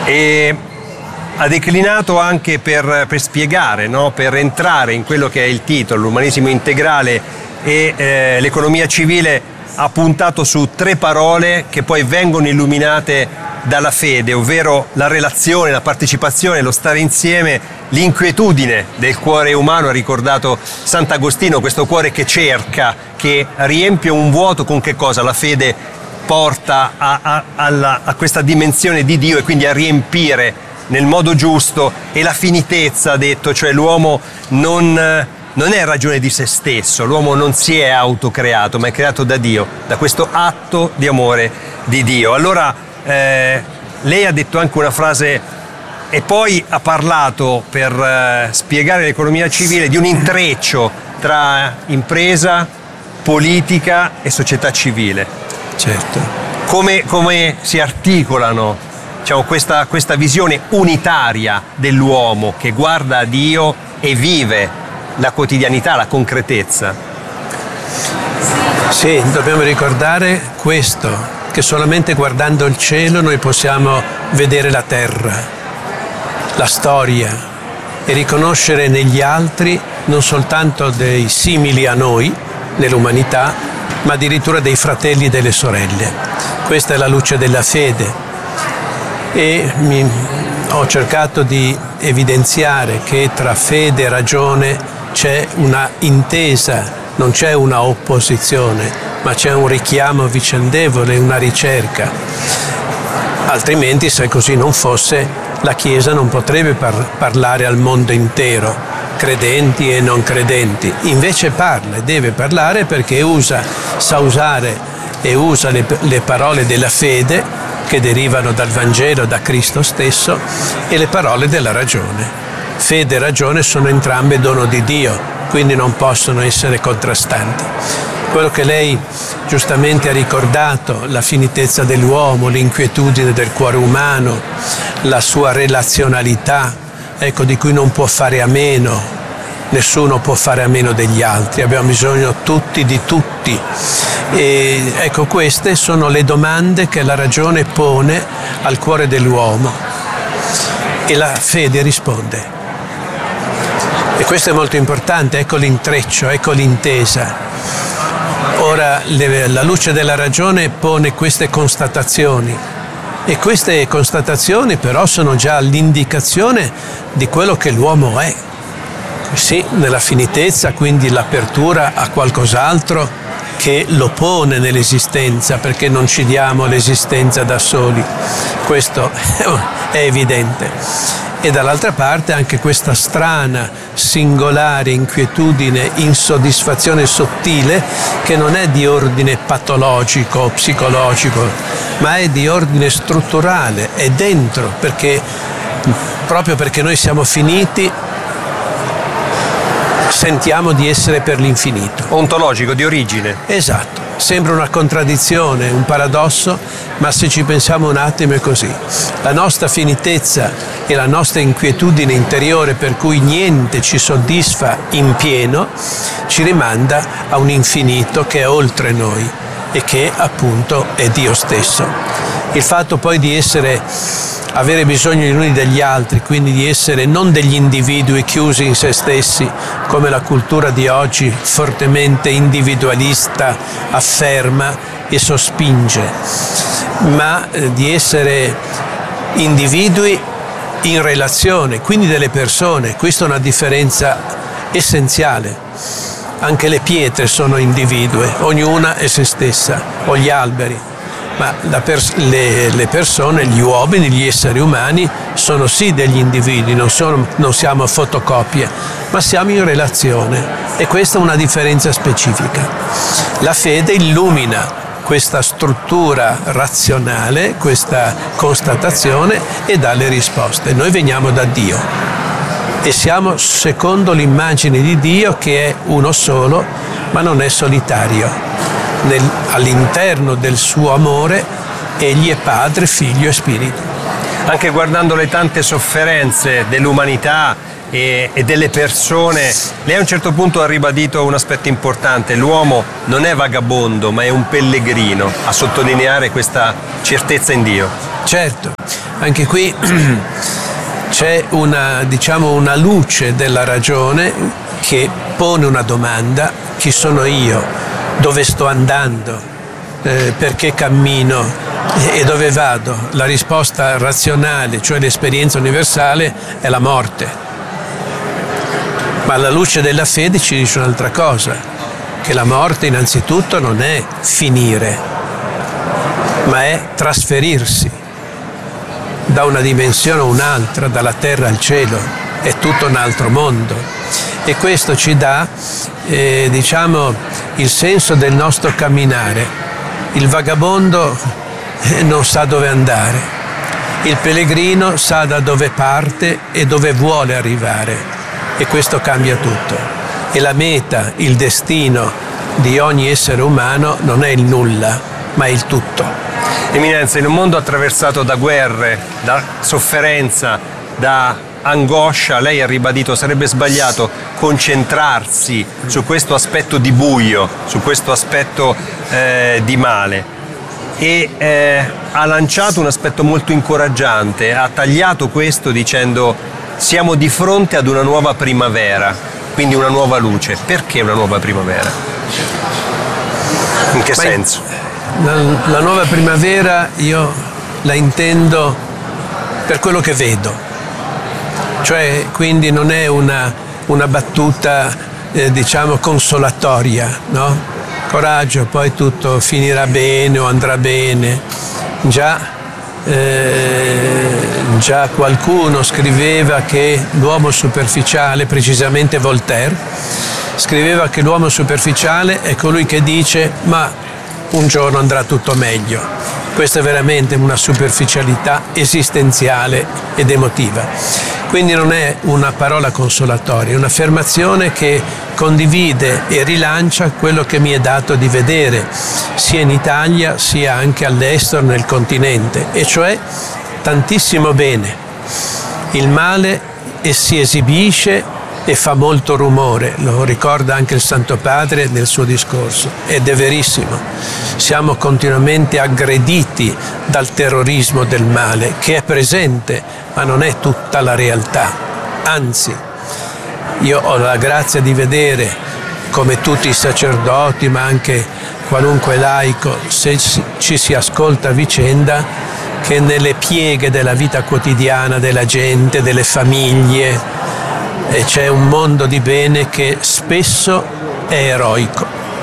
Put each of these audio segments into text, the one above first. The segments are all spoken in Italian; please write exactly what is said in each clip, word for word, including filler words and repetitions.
E ha declinato anche per, per spiegare, no? Per entrare in quello che è il titolo, l'umanesimo integrale e eh, l'economia civile, ha puntato su tre parole che poi vengono illuminate dalla fede, ovvero la relazione, la partecipazione, lo stare insieme, l'inquietudine del cuore umano. Ha ricordato Sant'Agostino, questo cuore che cerca, che riempie un vuoto con che cosa? La fede porta a, a, alla, a questa dimensione di Dio e quindi a riempire nel modo giusto. E la finitezza, ha detto, cioè l'uomo non, non è ragione di se stesso, l'uomo non si è autocreato, ma è creato da Dio, da questo atto di amore di Dio. Allora eh, lei ha detto anche una frase, e poi ha parlato, per eh, spiegare l'economia civile, di un intreccio tra impresa, politica e società civile. Certo. Come, come si articolano, diciamo, questa, questa visione unitaria dell'uomo che guarda a Dio e vive la quotidianità, la concretezza? Sì, dobbiamo ricordare questo, che solamente guardando il cielo noi possiamo vedere la terra, la storia, e riconoscere negli altri non soltanto dei simili a noi, nell'umanità, ma addirittura dei fratelli e delle sorelle. Questa è la luce della fede. E mi, ho cercato di evidenziare che tra fede e ragione c'è una intesa, non c'è una opposizione, ma c'è un richiamo vicendevole, una ricerca. Altrimenti, se così non fosse, la Chiesa non potrebbe par- parlare al mondo intero, credenti e non credenti. Invece parla, deve parlare, perché usa, sa usare e usa le, le parole della fede, che derivano dal Vangelo, da Cristo stesso, e le parole della ragione. Fede e ragione sono entrambe dono di Dio, quindi non possono essere contrastanti. Quello che lei giustamente ha ricordato, la finitezza dell'uomo, l'inquietudine del cuore umano, la sua relazionalità, ecco, di cui non può fare a meno, nessuno può fare a meno degli altri, abbiamo bisogno tutti di tutti. E ecco, queste sono le domande che la ragione pone al cuore dell'uomo e la fede risponde. E questo è molto importante, ecco l'intreccio, ecco l'intesa. Ora le, la luce della ragione pone queste constatazioni, e queste constatazioni però sono già l'indicazione di quello che l'uomo è. Sì, nella finitezza, quindi l'apertura a qualcos'altro che lo pone nell'esistenza, perché non ci diamo l'esistenza da soli, questo è evidente. E dall'altra parte anche questa strana, singolare inquietudine, insoddisfazione sottile, che non è di ordine patologico o psicologico, ma è di ordine strutturale, è dentro, perché proprio perché noi siamo finiti sentiamo di essere per l'infinito. Ontologico, di origine. Esatto. Sembra una contraddizione, un paradosso, ma se ci pensiamo un attimo è così. La nostra finitezza e la nostra inquietudine interiore, per cui niente ci soddisfa in pieno, ci rimanda a un infinito che è oltre noi e che appunto è Dio stesso. Il fatto poi di essere avere bisogno gli uni degli altri, quindi di essere non degli individui chiusi in se stessi, come la cultura di oggi fortemente individualista afferma e sospinge, ma di essere individui in relazione, quindi delle persone. Questa è una differenza essenziale. Anche le pietre sono individue, ognuna è se stessa, o gli alberi. Ma la pers- le, le persone, gli uomini, gli esseri umani sono sì degli individui, non, sono, non siamo fotocopie, ma siamo in relazione, e questa è una differenza specifica. La fede illumina questa struttura razionale, questa constatazione, e dà le risposte. Noi veniamo da Dio e siamo secondo l'immagine di Dio, che è uno solo, ma non è solitario. Nel, all'interno del suo amore egli è Padre, Figlio e Spirito. Anche guardando le tante sofferenze dell'umanità e, e delle persone, lei a un certo punto ha ribadito un aspetto importante: l'uomo non è vagabondo, ma è un pellegrino, a sottolineare questa certezza in Dio. Certo, anche qui c'è una, diciamo, una luce della ragione che pone una domanda: chi sono io? Dove sto andando? Eh, perché cammino? E dove vado? La risposta razionale, cioè l'esperienza universale, è la morte. Ma alla luce della fede ci dice un'altra cosa, che la morte innanzitutto non è finire, ma è trasferirsi da una dimensione a un'altra, dalla terra al cielo, è tutto un altro mondo. E questo ci dà, eh, diciamo, il senso del nostro camminare. Il vagabondo non sa dove andare, il pellegrino sa da dove parte e dove vuole arrivare, e questo cambia tutto. E la meta, il destino di ogni essere umano non è il nulla, ma è il tutto. Eminenza, in un mondo attraversato da guerre, da sofferenza, da angoscia, lei ha ribadito sarebbe sbagliato concentrarsi su questo aspetto di buio, su questo aspetto eh, di male, e eh, ha lanciato un aspetto molto incoraggiante, ha tagliato questo dicendo: siamo di fronte ad una nuova primavera, quindi una nuova luce. Perché una nuova primavera? In che Ma senso? La, la nuova primavera io la intendo per quello che vedo, cioè quindi non è una, una battuta eh, diciamo consolatoria, no? Coraggio, poi tutto finirà bene o andrà bene. Già, eh, già qualcuno scriveva che l'uomo superficiale, precisamente Voltaire, scriveva che l'uomo superficiale è colui che dice: ma un giorno andrà tutto meglio. Questa è veramente una superficialità esistenziale ed emotiva. Quindi non è una parola consolatoria, è un'affermazione che condivide e rilancia quello che mi è dato di vedere, sia in Italia sia anche all'estero, nel continente, e cioè tantissimo bene. Il male e si esibisce e fa molto rumore, lo ricorda anche il Santo Padre nel suo discorso, ed è verissimo. Siamo continuamente aggrediti dal terrorismo del male, che è presente, ma non è tutta la realtà. Anzi, io ho la grazia di vedere, come tutti i sacerdoti, ma anche qualunque laico, se ci si ascolta a vicenda, che nelle pieghe della vita quotidiana della gente, delle famiglie, e c'è un mondo di bene che spesso è eroico.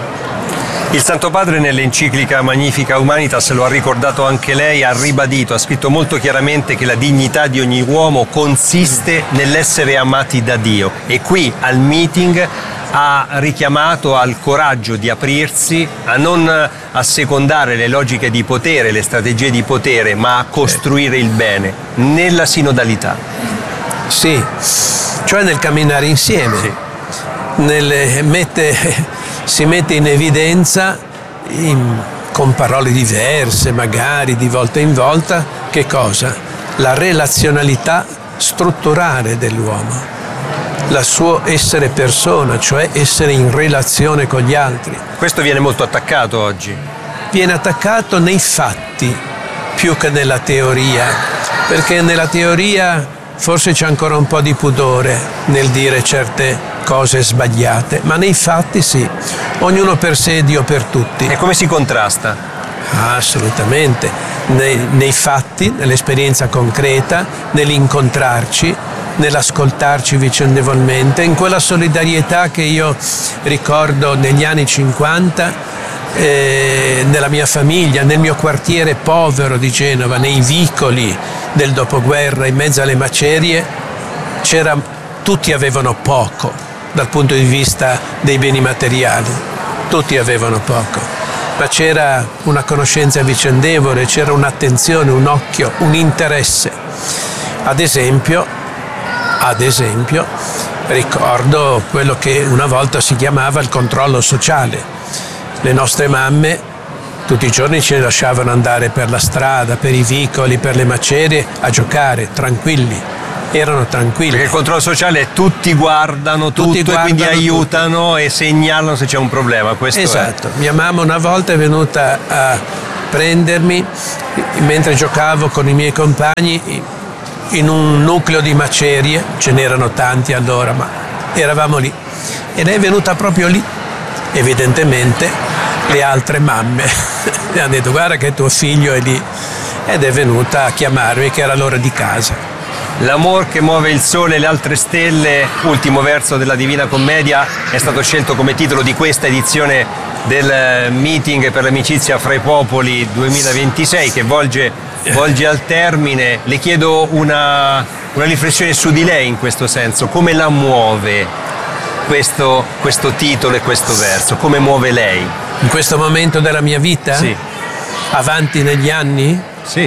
Il Santo Padre nell'enciclica Magnificat Humanitas, lo ha ricordato anche lei, ha ribadito, ha scritto molto chiaramente che la dignità di ogni uomo consiste nell'essere amati da Dio, e qui al meeting ha richiamato al coraggio di aprirsi, a non assecondare le logiche di potere, le strategie di potere, ma a costruire il bene nella sinodalità. Sì, cioè nel camminare insieme, sì. Nelle, mette, si mette in evidenza in, con parole diverse, magari di volta in volta, che cosa? La relazionalità strutturale dell'uomo, il suo essere persona, cioè essere in relazione con gli altri. Questo viene molto attaccato oggi. Viene attaccato nei fatti più che nella teoria, perché nella teoria forse c'è ancora un po' di pudore nel dire certe cose sbagliate, ma nei fatti sì, ognuno per sé, Dio per tutti. E come si contrasta? Assolutamente, nei, nei fatti, nell'esperienza concreta, nell'incontrarci, nell'ascoltarci vicendevolmente, in quella solidarietà che io ricordo negli anni cinquanta, eh, nella mia famiglia, nel mio quartiere povero di Genova, nei vicoli del dopoguerra, in mezzo alle macerie, c'era, tutti avevano poco dal punto di vista dei beni materiali, tutti avevano poco, ma c'era una conoscenza vicendevole, c'era un'attenzione, un occhio, un interesse. Ad esempio, ad esempio, ricordo quello che una volta si chiamava il controllo sociale. Le nostre mamme tutti i giorni ci lasciavano andare per la strada, per i vicoli, per le macerie, a giocare, tranquilli. Erano tranquilli. Perché il controllo sociale è tutti guardano tutti tutto, guardano e quindi aiutano tutto. E segnalano se c'è un problema. Questo esatto. È. Mia mamma una volta è venuta a prendermi mentre giocavo con i miei compagni in un nucleo di macerie, ce n'erano tanti allora, ma eravamo lì. Ed è venuta proprio lì, evidentemente, le altre mamme mi hanno detto guarda che tuo figlio è lì, ed è venuta a chiamarmi che era l'ora di casa. L'amor che muove il sole e le altre stelle, ultimo verso della Divina Commedia, è stato scelto come titolo di questa edizione del meeting per l'amicizia fra i popoli duemilaventisei che volge, volge al termine. Le chiedo una, una riflessione su di lei in questo senso. Come la muove questo, questo titolo e questo verso? Come muove lei? In questo momento della mia vita? Sì. Avanti negli anni? Sì.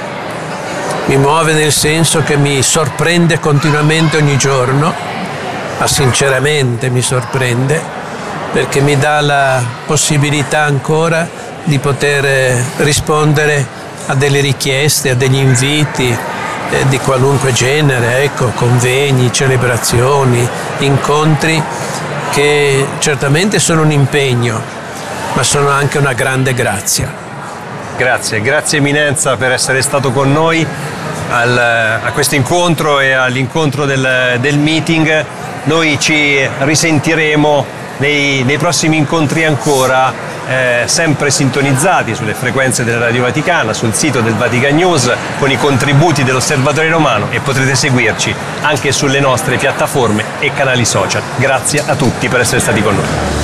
Mi muove nel senso che mi sorprende continuamente ogni giorno, ma sinceramente mi sorprende, perché mi dà la possibilità ancora di poter rispondere a delle richieste, a degli inviti eh, di qualunque genere, ecco, convegni, celebrazioni, incontri che certamente sono un impegno, ma sono anche una grande grazia. Grazie, grazie Eminenza per essere stato con noi al, a questo incontro e all'incontro del, del meeting. Noi ci risentiremo nei, nei prossimi incontri ancora, eh, sempre sintonizzati sulle frequenze della Radio Vaticana, sul sito del Vatican News, con i contributi dell'Osservatorio Romano, e potrete seguirci anche sulle nostre piattaforme e canali social. Grazie a tutti per essere stati con noi.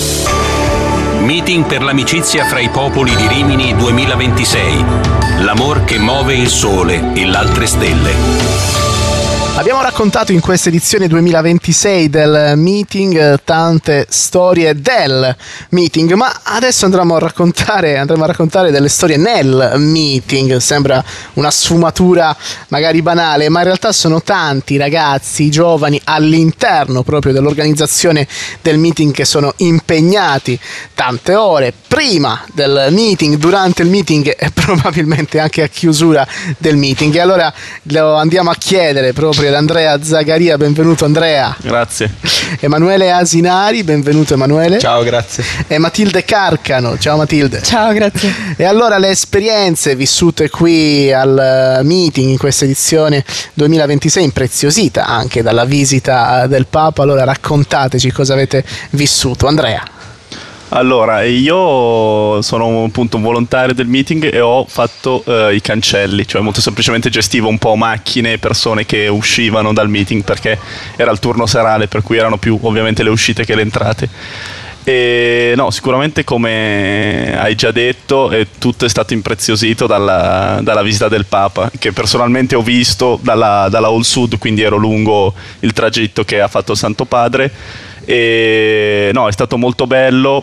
Meeting per l'amicizia fra i popoli di Rimini duemilaventisei. L'amor che muove il sole e le altre stelle. Abbiamo raccontato in questa edizione duemilaventisei del meeting tante storie del meeting, ma adesso andremo a raccontare, andremo a raccontare delle storie nel meeting. Sembra una sfumatura magari banale, ma in realtà sono tanti ragazzi, giovani all'interno proprio dell'organizzazione del meeting che sono impegnati tante ore prima del meeting, durante il meeting e probabilmente anche a chiusura del meeting. E allora lo andiamo a chiedere proprio ad Andrea Zagaria. Benvenuto Andrea. Grazie. Emanuele Asinari, benvenuto Emanuele. Ciao, grazie. E Matilde Carcano. Ciao Matilde. Ciao, grazie. E allora le esperienze vissute qui al meeting in questa edizione duemilaventisei, impreziosita anche dalla visita del Papa, allora raccontateci cosa avete vissuto. Andrea. Allora, io sono appunto un volontario del meeting e ho fatto uh, i cancelli, cioè molto semplicemente gestivo un po' macchine e persone che uscivano dal meeting, perché era il turno serale, per cui erano più ovviamente le uscite che le entrate. E no, sicuramente, come hai già detto, è, tutto è stato impreziosito dalla, dalla visita del Papa, che personalmente ho visto dalla, dalla All Sud, quindi ero lungo il tragitto che ha fatto il Santo Padre. E no, è stato molto bello.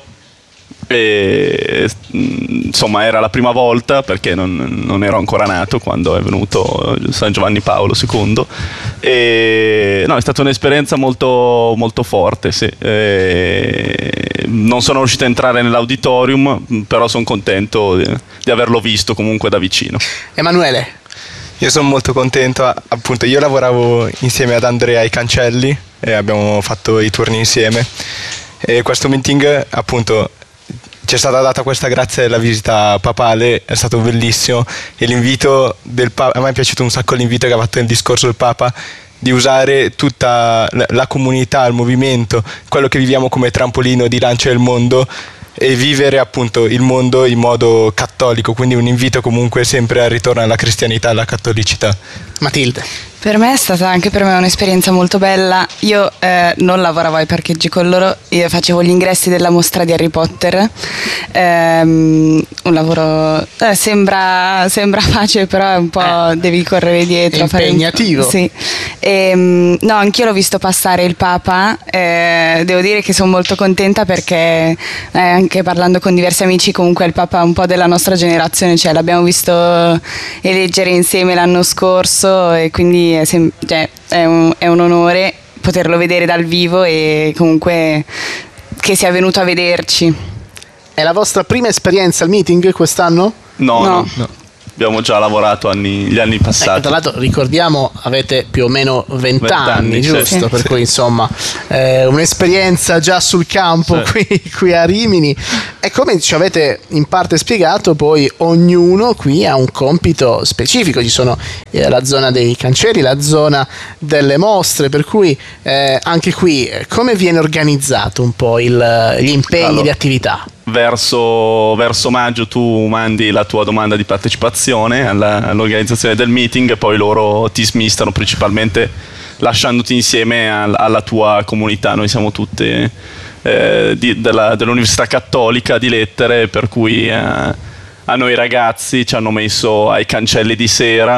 E, insomma, era la prima volta, perché non, non ero ancora nato quando è venuto San Giovanni Paolo secondo. E no, è stata un'esperienza molto, molto forte, sì. E non sono riuscito a entrare nell'auditorium, però sono contento di, di averlo visto comunque da vicino. Emanuele. Io sono molto contento, appunto io lavoravo insieme ad Andrea ai cancelli e abbiamo fatto i turni insieme, e questo meeting, appunto, ci è stata data questa grazia della visita papale, è stato bellissimo, e l'invito del Papa, a me è piaciuto un sacco l'invito che ha fatto nel discorso del Papa, di usare tutta la comunità, il movimento, quello che viviamo come trampolino di lancio del mondo, e vivere appunto il mondo in modo cattolico, quindi un invito comunque sempre al ritorno alla cristianità e alla cattolicità. Matilde. Per me è stata anche per me un'esperienza molto bella. Io eh, non lavoravo ai parcheggi con loro, io facevo gli ingressi della mostra di Harry Potter. Ehm, un lavoro eh, sembra, sembra facile, però è un po' eh, devi correre dietro. È impegnativo. Fare un... Sì. Ehm, no, anch'io l'ho visto passare il Papa. Eh, devo dire che sono molto contenta perché eh, anche parlando con diversi amici, comunque il Papa è un po' della nostra generazione, cioè l'abbiamo visto eleggere insieme l'anno scorso, e quindi è, sem- cioè, è, un, è un onore poterlo vedere dal vivo, e comunque che sia venuto a vederci. È la vostra prima esperienza al meeting quest'anno? No, no, no. no. abbiamo già lavorato anni, gli anni passati. Eh, tra l'altro ricordiamo avete più o meno venti anni, giusto? Sì. Per sì. cui insomma eh, un'esperienza già sul campo sì. qui, qui a Rimini, e come ci avete in parte spiegato poi ognuno qui ha un compito specifico. Ci sono eh, la zona dei cancelli, la zona delle mostre, per cui eh, anche qui eh, come viene organizzato un po' il, gli impegni allora. di attività? Verso, verso maggio tu mandi la tua domanda di partecipazione alla, all'organizzazione del meeting e poi loro ti smistano principalmente lasciandoti insieme al, alla tua comunità. Noi siamo tutte eh, di, della, dell'Università Cattolica di Lettere, per cui eh, a noi ragazzi ci hanno messo ai cancelli di sera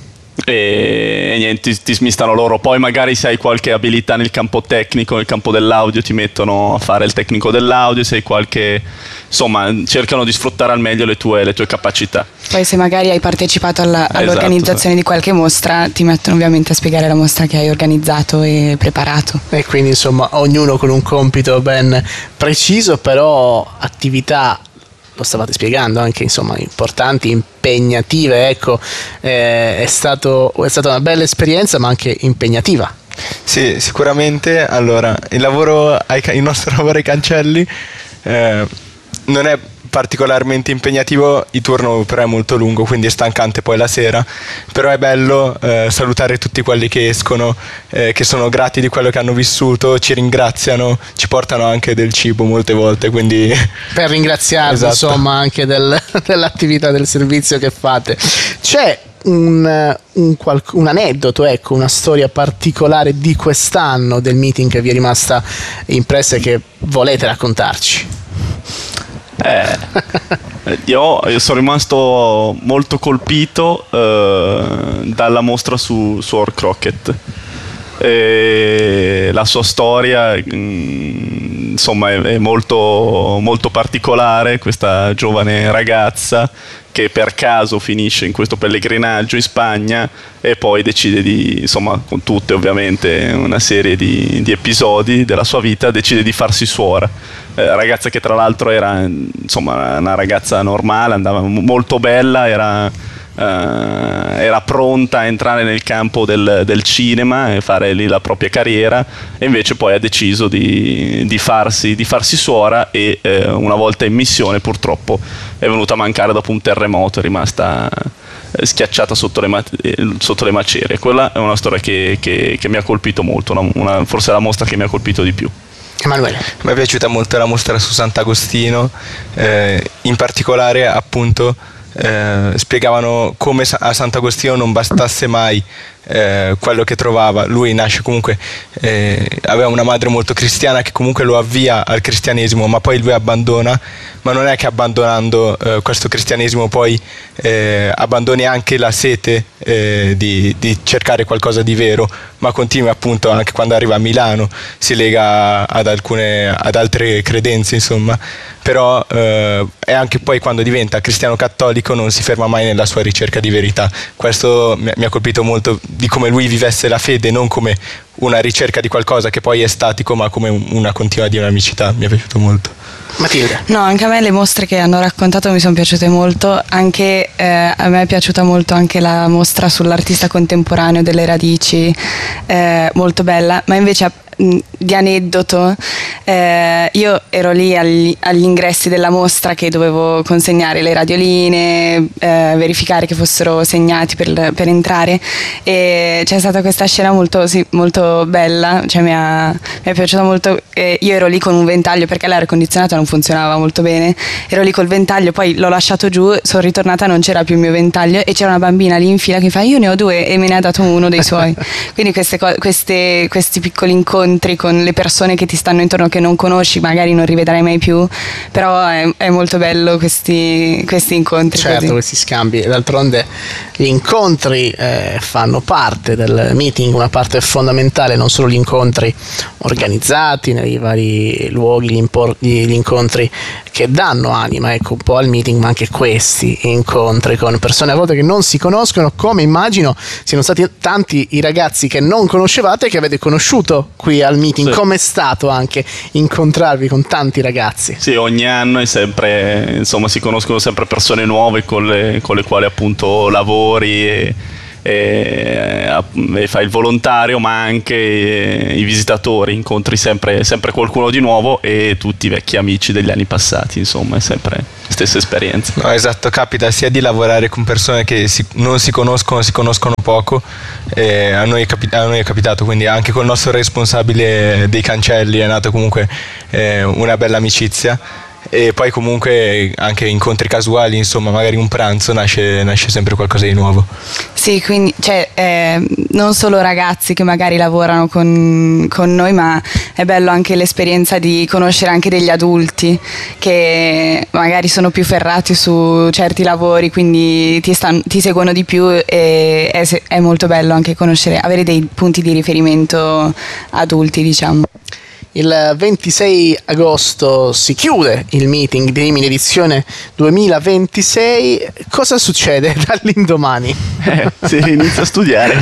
e, e niente, ti, ti smistano loro. Poi magari se hai qualche abilità nel campo tecnico, nel campo dell'audio, ti mettono a fare il tecnico dell'audio, se hai qualche, insomma cercano di sfruttare al meglio le tue, le tue capacità. Poi se magari hai partecipato alla, esatto, all'organizzazione sì. di qualche mostra, ti mettono ovviamente a spiegare la mostra che hai organizzato e preparato. E quindi insomma ognuno con un compito ben preciso, però attività, lo stavate spiegando, anche insomma importanti, impegnative, ecco, eh, è, stato, è stata una bella esperienza ma anche impegnativa. Sì, sicuramente. Allora, il lavoro ai, il nostro lavoro ai cancelli eh, non è particolarmente impegnativo, il turno però è molto lungo, quindi è stancante poi la sera, però è bello eh, salutare tutti quelli che escono, eh, che sono grati di quello che hanno vissuto, ci ringraziano, ci portano anche del cibo molte volte, quindi per ringraziarvi esatto. insomma anche del, dell'attività del servizio che fate. C'è un, un, un aneddoto, ecco, una storia particolare di quest'anno del meeting che vi è rimasta impressa e che volete raccontarci? Eh, io, io sono rimasto molto colpito eh, dalla mostra su, su Orc Rocket. E la sua storia mh, insomma è, è molto, molto particolare. Questa giovane ragazza che per caso finisce in questo pellegrinaggio in Spagna e poi decide di, insomma, con tutte ovviamente una serie di, di episodi della sua vita, decide di farsi suora. Eh, ragazza che tra l'altro era insomma una ragazza normale, andava molto bella, era Uh, era pronta a entrare nel campo del, del cinema e fare lì la propria carriera, e invece poi ha deciso di, di, farsi, di farsi suora e eh, una volta in missione purtroppo è venuta a mancare dopo un terremoto, è rimasta eh, schiacciata sotto le, eh, sotto le macerie. Quella è una storia che, che, che mi ha colpito molto, una, una, forse è la mostra che mi ha colpito di più. Emanuele. Mi è piaciuta molto la mostra su Sant'Agostino, eh, in particolare appunto Eh, spiegavano come a Sant'Agostino non bastasse mai eh, quello che trovava. Lui nasce comunque, eh, aveva una madre molto cristiana che comunque lo avvia al cristianesimo, ma poi lui abbandona, ma non è che abbandonando eh, questo cristianesimo poi eh, abbandoni anche la sete eh, di, di cercare qualcosa di vero, ma continua appunto anche quando arriva a Milano, si lega ad alcune ad altre credenze, insomma. Però eh, è anche poi quando diventa cristiano cattolico non si ferma mai nella sua ricerca di verità. Questo mi, mi ha colpito molto, di come lui vivesse la fede non come una ricerca di qualcosa che poi è statico, ma come una continua dinamicità. Mi è piaciuto molto. Matilde. No, anche a me le mostre che hanno raccontato mi sono piaciute molto, anche eh, a me è piaciuta molto anche la mostra sull'artista contemporaneo delle radici, eh, molto bella, ma invece di aneddoto, eh, io ero lì agli, agli ingressi della mostra che dovevo consegnare le radioline, eh, verificare che fossero segnati per, per entrare, e c'è stata questa scena molto, sì, molto bella, cioè mi, ha, mi è piaciuta molto. Eh, io ero lì con un ventaglio perché l'aria condizionata non funzionava molto bene, ero lì col ventaglio, poi l'ho lasciato giù, sono ritornata, non c'era più il mio ventaglio e c'era una bambina lì in fila che mi fa io ne ho due, e me ne ha dato uno dei suoi. Quindi queste, queste, questi piccoli incontri con le persone che ti stanno intorno, che non conosci, magari non rivedrai mai più, però è, è molto bello questi, questi incontri. Certo, così. Questi scambi. D'altronde gli incontri eh, fanno parte del meeting, una parte fondamentale, non solo gli incontri organizzati nei vari luoghi, gli, impor- gli incontri che danno anima, ecco, un po' al meeting, ma anche questi incontri con persone a volte che non si conoscono, come immagino siano stati tanti i ragazzi che non conoscevate e che avete conosciuto qui qui al meeting. Sì. Com'è stato anche incontrarvi con tanti ragazzi? Sì, ogni anno è sempre, insomma, si conoscono sempre persone nuove con le, con le quali appunto lavori e, e, e fai il volontario, ma anche i visitatori, incontri sempre, sempre qualcuno di nuovo e tutti i vecchi amici degli anni passati, insomma, è sempre la stessa esperienza. No, esatto, capita sia di lavorare con persone che si, non si conoscono, si conoscono poco, e a, noi è capi- a noi è capitato, quindi anche col nostro responsabile dei cancelli è nata comunque eh, una bella amicizia. E poi comunque anche incontri casuali, insomma, magari un pranzo nasce, nasce sempre qualcosa di nuovo. Sì, quindi cioè, eh, non solo ragazzi che magari lavorano con, con noi, ma è bello anche l'esperienza di conoscere anche degli adulti che magari sono più ferrati su certi lavori, quindi ti, stan- ti seguono di più, e è, è molto bello anche conoscere, avere dei punti di riferimento adulti, diciamo. Il ventisei agosto si chiude il meeting di Rimini edizione duemilaventisei. Cosa succede dall'indomani? Eh, si inizia a studiare.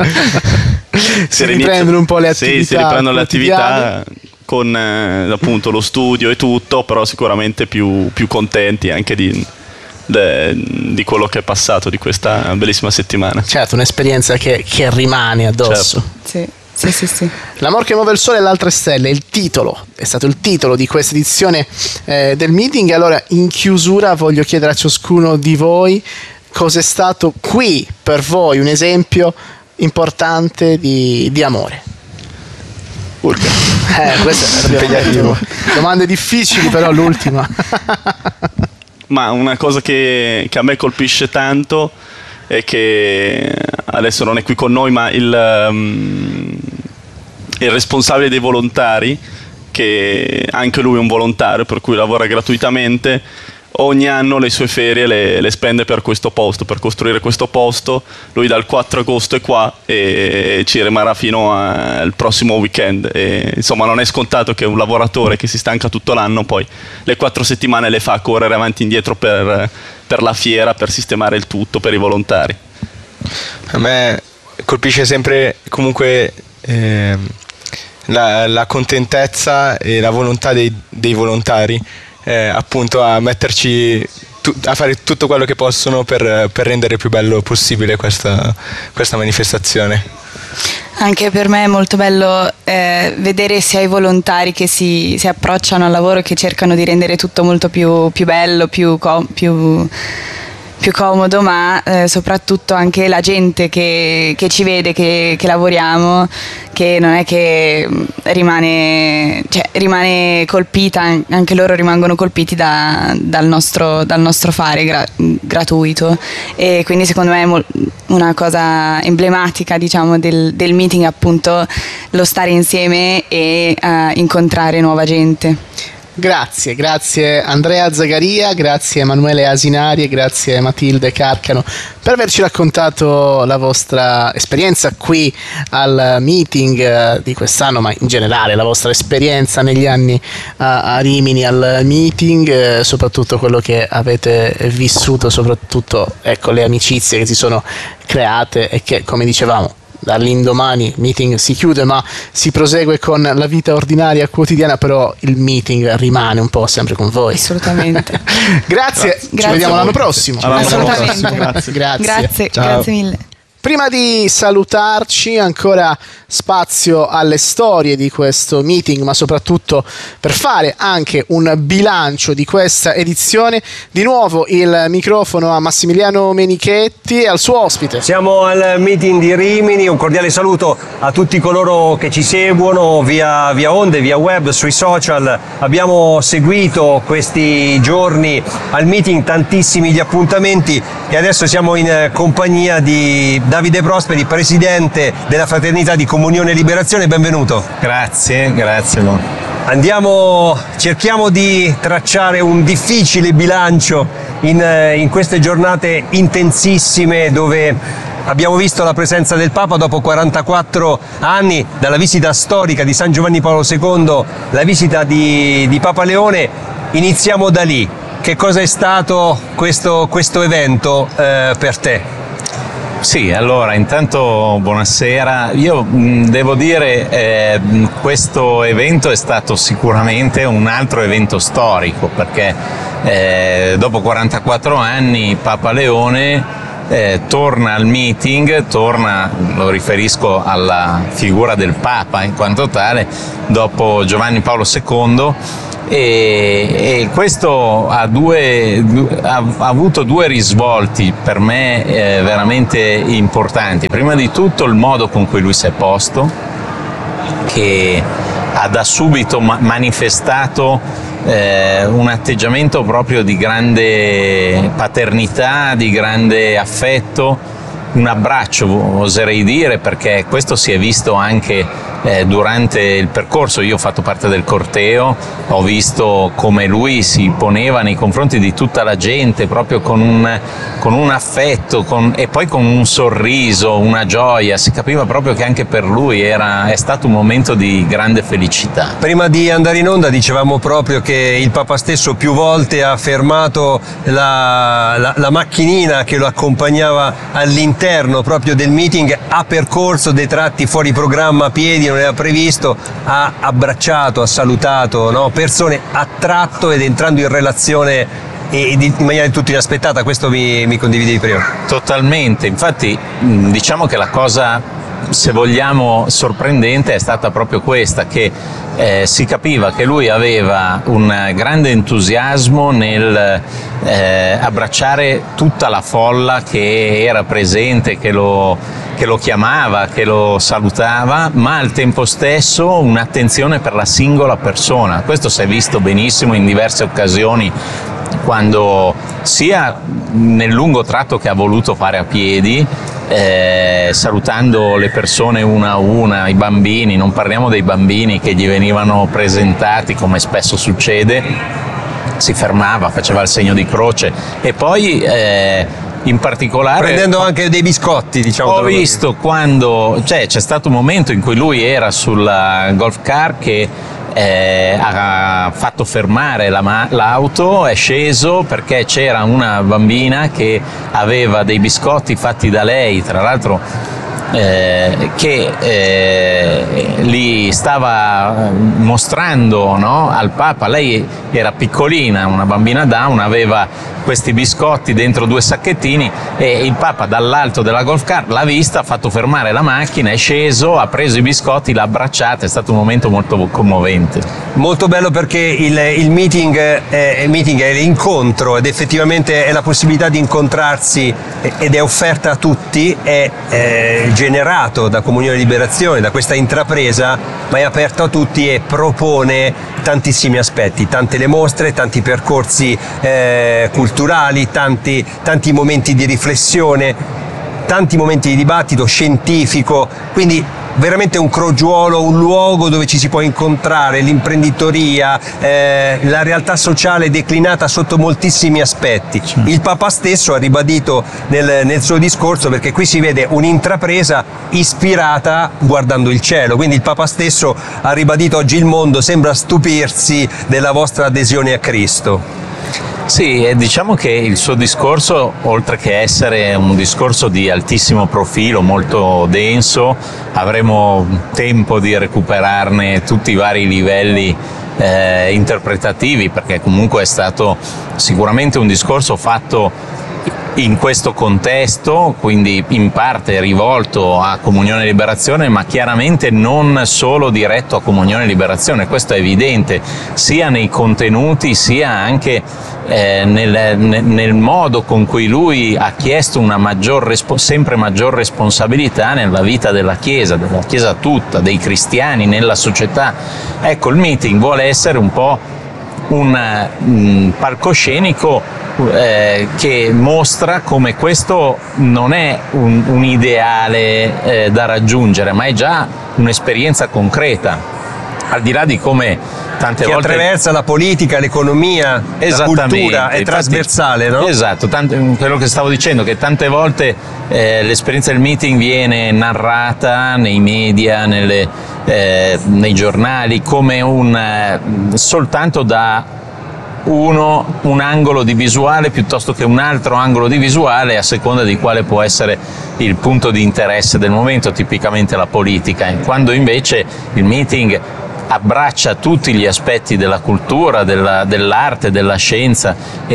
si, si riprendono un po' le attività. Sì, si riprendono le attività con eh, appunto lo studio e tutto, però sicuramente più, più contenti anche di, de, di quello che è passato, di questa bellissima settimana. Certo, un'esperienza che, che rimane addosso. Certo. Sì. Sì, sì, sì. L'amor che muove il sole e le altre stelle, il titolo, è stato il titolo di questa edizione eh, del meeting. Allora, in chiusura voglio chiedere a ciascuno di voi cos'è stato qui per voi un esempio importante di, di amore. Urca. Eh, questo è impegnativo. Domande difficili, però l'ultima. Ma una cosa che, che a me colpisce tanto è che adesso non è qui con noi, ma il, um, il responsabile dei volontari, che anche lui è un volontario per cui lavora gratuitamente, ogni anno le sue ferie le, le spende per questo posto, per costruire questo posto. Lui dal quattro agosto è qua e ci rimarrà fino al prossimo weekend. E, insomma, non è scontato che un lavoratore che si stanca tutto l'anno poi le quattro settimane le fa correre avanti e indietro per, per la fiera, per sistemare il tutto, per i volontari. A me colpisce sempre comunque eh, la, la contentezza e la volontà dei, dei volontari, eh, appunto a metterci tu, a fare tutto quello che possono per, per rendere più bello possibile questa, questa manifestazione. Anche per me è molto bello eh, vedere sia i volontari che si, si approcciano al lavoro e che cercano di rendere tutto molto più, più bello, più, com- più, più comodo, ma eh, soprattutto anche la gente che, che ci vede, che, che lavoriamo, che non è che rimane, cioè, rimane colpita, anche loro rimangono colpiti da, dal, nostro, dal nostro fare gra- gratuito, e quindi secondo me è mol- una cosa emblematica, diciamo, del, del meeting, appunto lo stare insieme e uh, incontrare nuova gente. Grazie, grazie Andrea Zagaria, grazie Emanuele Asinari e grazie Matilde Carcano per averci raccontato la vostra esperienza qui al meeting di quest'anno, ma in generale la vostra esperienza negli anni a, a Rimini al meeting, soprattutto quello che avete vissuto, soprattutto ecco le amicizie che si sono create e che, come dicevamo, dall'indomani il meeting si chiude ma si prosegue con la vita ordinaria quotidiana, però il meeting rimane un po' sempre con voi. Assolutamente. Grazie, Grazie. ci vediamo l'anno prossimo. Assolutamente. Grazie. Grazie, grazie, grazie mille. Prima di salutarci, ancora spazio alle storie di questo meeting, ma soprattutto per fare anche un bilancio di questa edizione. Di nuovo il microfono a Massimiliano Menichetti e al suo ospite. Siamo al meeting di Rimini, un cordiale saluto a tutti coloro che ci seguono via, via onde, via web, sui social. Abbiamo seguito questi giorni al meeting tantissimi gli appuntamenti e adesso siamo in compagnia di Davide Prosperi, presidente della Fraternità di Comunione e Liberazione. Benvenuto. Grazie, grazie. Andiamo, cerchiamo di tracciare un difficile bilancio in, in queste giornate intensissime dove abbiamo visto la presenza del Papa dopo quarantaquattro anni, dalla visita storica di San Giovanni Paolo secondo, la visita di, di Papa Leone. Iniziamo da lì. Che cosa è stato questo, questo evento eh, per te? Sì, allora intanto buonasera. Io mh, devo dire eh, questo evento è stato sicuramente un altro evento storico, perché eh, dopo quarantaquattro anni Papa Leone eh, torna al meeting, torna, lo riferisco alla figura del Papa in quanto tale, dopo Giovanni Paolo secondo. E, e questo ha, due, ha, ha avuto due risvolti per me eh, veramente importanti. Prima di tutto il modo con cui lui si è posto, che ha da subito ma manifestato eh, un atteggiamento proprio di grande paternità, di grande affetto, un abbraccio oserei dire, perché questo si è visto anche eh, durante il percorso. Io ho fatto parte del corteo, ho visto come lui si poneva nei confronti di tutta la gente proprio con un, con un affetto con, e poi con un sorriso, una gioia. Si capiva proprio che anche per lui era, è stato un momento di grande felicità. Prima di andare in onda dicevamo proprio che il Papa stesso più volte ha fermato la, la, la macchinina che lo accompagnava all'interno proprio del meeting, ha percorso dei tratti fuori programma a piedi, non era previsto, ha abbracciato, ha salutato, no? Persone, attratto ed entrando in relazione e in maniera del tutto inaspettata. Questo mi, mi condividevi prima. Totalmente, infatti diciamo che la cosa, se vogliamo, sorprendente è stata proprio questa, che eh, si capiva che lui aveva un grande entusiasmo nel eh, abbracciare tutta la folla che era presente, che lo, che lo chiamava, che lo salutava, ma al tempo stesso un'attenzione per la singola persona. Questo si è visto benissimo in diverse occasioni, quando sia nel lungo tratto che ha voluto fare a piedi, Eh, salutando le persone una a una, i bambini, non parliamo dei bambini che gli venivano presentati come spesso succede, si fermava, faceva il segno di croce e poi eh, in particolare prendendo anche dei biscotti, diciamo. Ho visto quando cioè, c'è stato un momento in cui lui era sulla golf car che Eh, ha fatto fermare l'auto, è sceso perché c'era una bambina che aveva dei biscotti fatti da lei, tra l'altro eh, che eh, li stava mostrando, no, al Papa. Lei era piccolina, una bambina down, aveva questi biscotti dentro due sacchettini e il Papa dall'alto della golf car l'ha vista, ha fatto fermare la macchina, è sceso, ha preso i biscotti, l'ha abbracciata. È stato un momento molto commovente. Molto bello, perché il, il meeting è, il meeting è l'incontro ed effettivamente è la possibilità di incontrarsi ed è offerta a tutti, è, è generato da Comunione e Liberazione, da questa intrapresa, ma è aperto a tutti e propone tantissimi aspetti, tante le mostre, tanti percorsi eh, culturali, tanti, tanti momenti di riflessione, tanti momenti di dibattito scientifico, quindi veramente un crogiuolo, un luogo dove ci si può incontrare, l'imprenditoria, eh, la realtà sociale declinata sotto moltissimi aspetti. Il Papa stesso ha ribadito nel, nel suo discorso, perché qui si vede un'intrapresa ispirata guardando il cielo, quindi il Papa stesso ha ribadito: oggi il mondo sembra stupirsi della vostra adesione a Cristo. Sì, e diciamo che il suo discorso, oltre che essere un discorso di altissimo profilo, molto denso, avremo tempo di recuperarne tutti i vari livelli eh, interpretativi, perché comunque è stato sicuramente un discorso fatto in questo contesto, quindi in parte rivolto a Comunione e Liberazione, ma chiaramente non solo diretto a Comunione e Liberazione. Questo è evidente sia nei contenuti sia anche eh, nel, nel modo con cui lui ha chiesto una maggior, sempre maggior responsabilità nella vita della Chiesa, della Chiesa tutta, dei cristiani, nella società. Ecco, il meeting vuole essere un po' un, un palcoscenico Eh, che mostra come questo non è un, un ideale eh, da raggiungere, ma è già un'esperienza concreta, al di là di come tante che volte attraversa la politica, l'economia, la cultura, è trasversale, no? Esatto, tante, quello che stavo dicendo, che tante volte eh, l'esperienza del meeting viene narrata nei media, nelle, eh, nei giornali, come un eh, soltanto da uno un angolo di visuale piuttosto che un altro angolo di visuale, a seconda di quale può essere il punto di interesse del momento, tipicamente la politica, quando invece il meeting abbraccia tutti gli aspetti della cultura, della, dell'arte, della scienza e,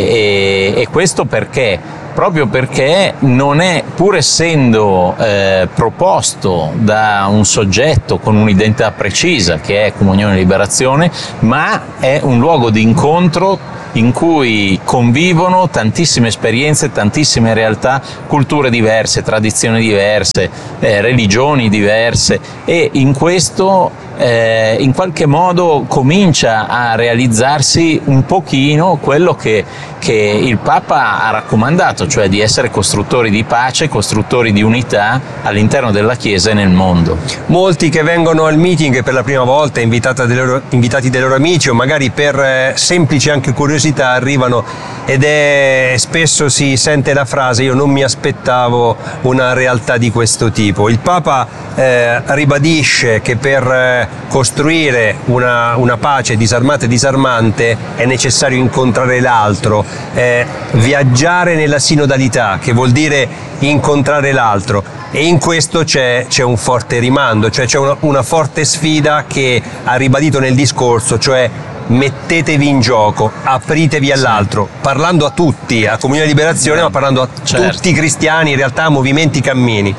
e, e questo perché? Proprio perché non è, pur essendo eh, proposto da un soggetto con un'identità precisa che è Comunione e Liberazione, ma è un luogo di incontro in cui convivono tantissime esperienze, tantissime realtà, culture diverse, tradizioni diverse, eh, religioni diverse, e in questo eh, in qualche modo comincia a realizzarsi un pochino quello che, che il Papa ha raccomandato, cioè di essere costruttori di pace, costruttori di unità all'interno della Chiesa e nel mondo. Molti che vengono al meeting per la prima volta, invitati dai loro, invitati dai loro amici o magari per eh, semplice anche curiosità, arrivano ed è spesso si sente la frase: io non mi aspettavo una realtà di questo tipo. Il Papa eh, ribadisce che per eh, costruire una, una pace disarmata e disarmante è necessario incontrare l'altro, eh, viaggiare nella sinodalità, che vuol dire incontrare l'altro, e in questo c'è, c'è un forte rimando, cioè c'è una, una forte sfida che ha ribadito nel discorso, cioè mettetevi in gioco, apritevi all'altro, parlando a tutti, a Comunione e Liberazione, ma parlando a certo. tutti i cristiani, in realtà a movimenti, cammini.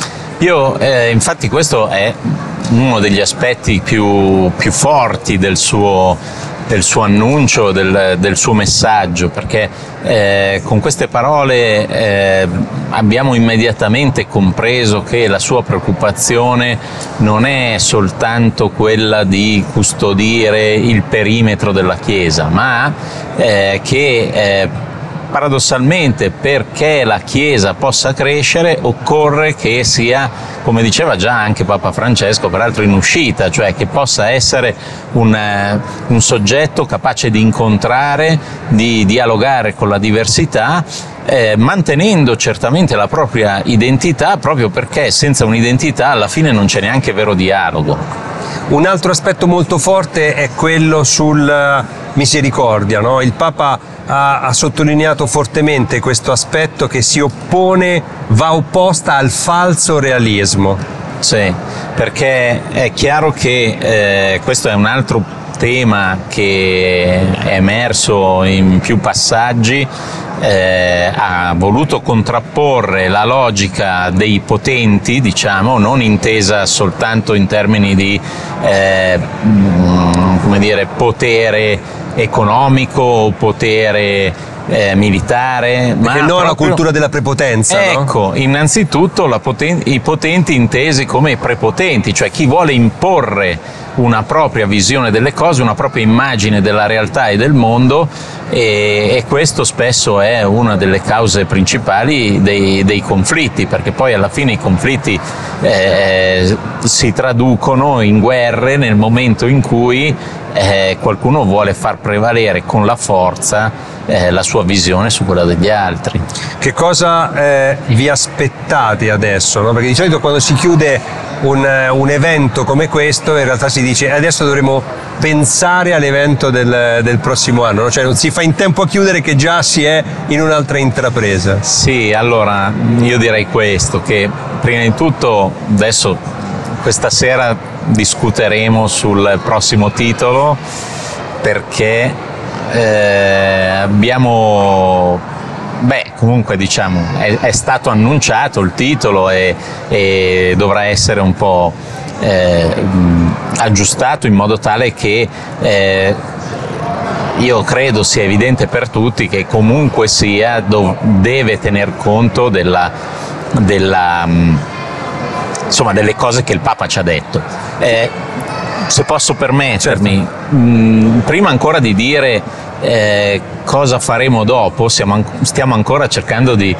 Io, eh, infatti questo è uno degli aspetti più, più forti del suo, del suo annuncio, del, del suo messaggio, perché eh, con queste parole eh, abbiamo immediatamente compreso che la sua preoccupazione non è soltanto quella di custodire il perimetro della Chiesa, ma eh, che eh, paradossalmente, perché la Chiesa possa crescere, occorre che sia, come diceva già anche Papa Francesco, peraltro in uscita, cioè che possa essere un, un soggetto capace di incontrare, di dialogare con la diversità, eh, mantenendo certamente la propria identità, proprio perché senza un'identità alla fine non c'è neanche vero dialogo. Un altro aspetto molto forte è quello sul misericordia, no? Il Papa ha, ha sottolineato fortemente questo aspetto che si oppone, va opposta al falso realismo. Sì, perché è chiaro che eh, questo è un altro tema che è emerso in più passaggi. Eh, ha voluto contrapporre la logica dei potenti, diciamo, non intesa soltanto in termini di eh, come dire, potere economico o potere Eh, militare, perché ma non proprio... la cultura della prepotenza, ecco, no? Innanzitutto la poten... i potenti intesi come prepotenti, cioè chi vuole imporre una propria visione delle cose, una propria immagine della realtà e del mondo, e, e questo spesso è una delle cause principali dei, dei conflitti, perché poi alla fine i conflitti eh, si traducono in guerre nel momento in cui eh, qualcuno vuole far prevalere con la forza Eh, la sua visione su quella degli altri. Che cosa eh, vi aspettate adesso? No? Perché di solito quando si chiude un, un evento come questo, in realtà si dice adesso dovremo pensare all'evento del, del prossimo anno, no? Cioè non si fa in tempo a chiudere che già si è in un'altra intrapresa. Sì, allora io direi questo, che prima di tutto adesso questa sera discuteremo sul prossimo titolo, perché Eh, abbiamo, beh, comunque diciamo, è, è stato annunciato il titolo e, e dovrà essere un po' eh, aggiustato in modo tale che eh, io credo sia evidente per tutti che comunque sia dov- deve tener conto della, della, insomma, delle cose che il Papa ci ha detto. Eh, Se posso permettermi, certo. mh, prima ancora di dire eh, cosa faremo dopo, siamo an- stiamo ancora cercando di,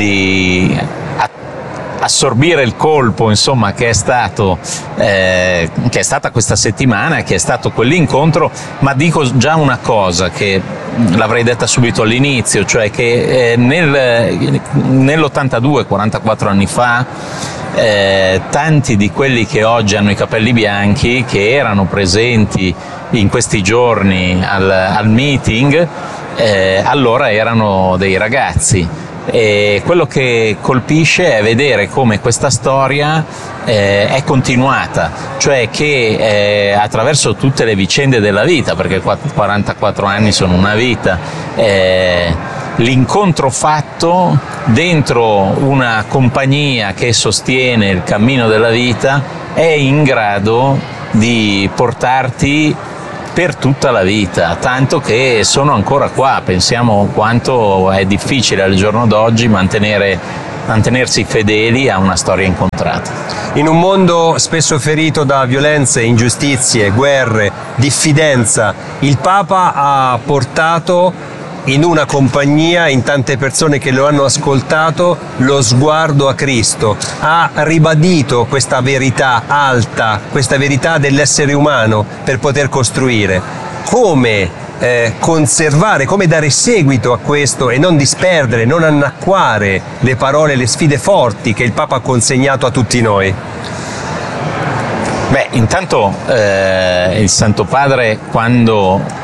di a- assorbire il colpo, insomma, che è stato eh, che è stata questa settimana, che è stato quell'incontro, ma dico già una cosa, che l'avrei detta subito all'inizio, cioè che eh, nel, nell'ottantadue, quarantaquattro anni fa, eh, tanti di quelli che oggi hanno i capelli bianchi, che erano presenti in questi giorni al, al meeting, eh, allora erano dei ragazzi. E quello che colpisce è vedere come questa storia eh, è continuata, cioè che eh, attraverso tutte le vicende della vita, perché quarantaquattro anni sono una vita, eh, l'incontro fatto dentro una compagnia che sostiene il cammino della vita è in grado di portarti per tutta la vita, tanto che sono ancora qua. Pensiamo quanto è difficile al giorno d'oggi mantenere, mantenersi fedeli a una storia incontrata. In un mondo spesso ferito da violenze, ingiustizie, guerre, diffidenza, il Papa ha portato in una compagnia, in tante persone che lo hanno ascoltato, lo sguardo a Cristo. Ha ribadito questa verità alta, questa verità dell'essere umano per poter costruire. Come eh, conservare, come dare seguito a questo e non disperdere, non annacquare le parole, le sfide forti che il Papa ha consegnato a tutti noi? Beh, intanto eh, il Santo Padre, quando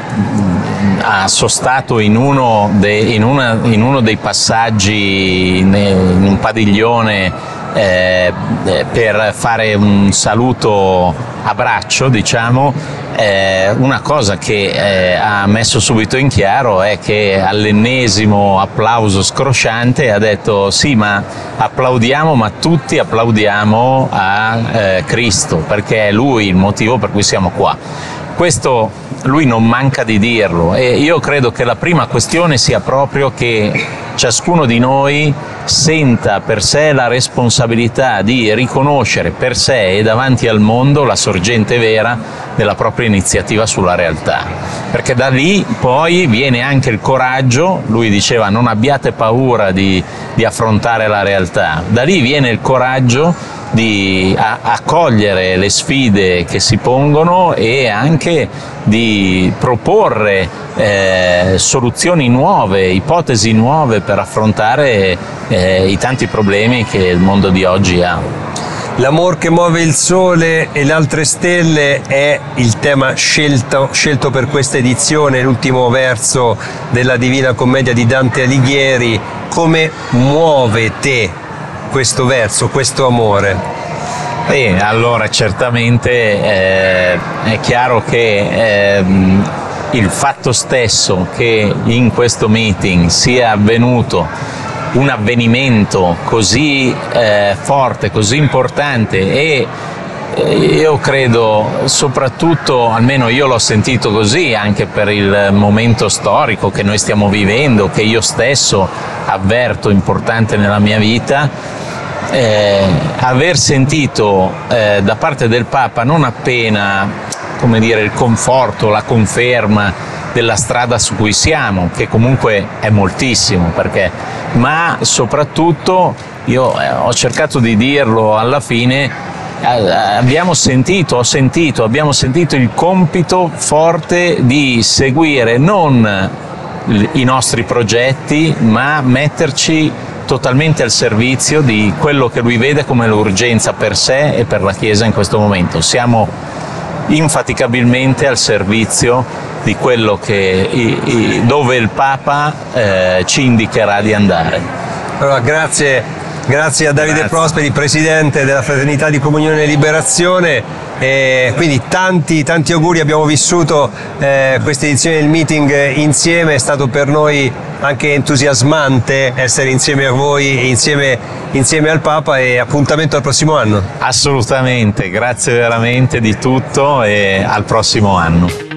ha sostato in uno, de, in, una, in uno dei passaggi in un padiglione eh, per fare un saluto a braccio, diciamo, eh, una cosa che eh, ha messo subito in chiaro è che all'ennesimo applauso scrosciante ha detto: sì, ma applaudiamo, ma tutti applaudiamo a eh, Cristo, perché è Lui il motivo per cui siamo qua. Questo lui non manca di dirlo, e io credo che la prima questione sia proprio che ciascuno di noi senta per sé la responsabilità di riconoscere per sé e davanti al mondo la sorgente vera della propria iniziativa sulla realtà, perché da lì poi viene anche il coraggio. Lui diceva: non abbiate paura di, di affrontare la realtà. Da lì viene il coraggio di a, accogliere le sfide che si pongono e anche di proporre eh, soluzioni nuove, ipotesi nuove per affrontare eh, i tanti problemi che il mondo di oggi ha. L'amor che muove il sole e le altre stelle è il tema scelto, scelto per questa edizione, l'ultimo verso della Divina Commedia di Dante Alighieri. Come muove te questo verso, questo amore? E allora certamente eh, è chiaro che eh, il fatto stesso che in questo meeting sia avvenuto un avvenimento così eh, forte, così importante, e io credo soprattutto, almeno io l'ho sentito così, anche per il momento storico che noi stiamo vivendo, che io stesso avverto importante nella mia vita, eh, aver sentito eh, da parte del Papa non appena, come dire, il conforto, la conferma della strada su cui siamo, che comunque è moltissimo, perché, ma soprattutto io eh, ho cercato di dirlo alla fine, eh, abbiamo sentito, ho sentito, abbiamo sentito il compito forte di seguire non i nostri progetti, ma metterci totalmente al servizio di quello che lui vede come l'urgenza per sé e per la Chiesa in questo momento. Siamo infaticabilmente al servizio di quello che, i, i, dove il Papa eh, ci indicherà di andare. Allora, grazie, grazie a Davide Grazie. Prosperi, Presidente della Fraternità di Comunione e Liberazione. E quindi tanti, tanti auguri. Abbiamo vissuto eh, questa edizione del meeting insieme, è stato per noi anche entusiasmante essere insieme a voi e insieme, insieme al Papa, e appuntamento al prossimo anno. Assolutamente, grazie veramente di tutto e al prossimo anno.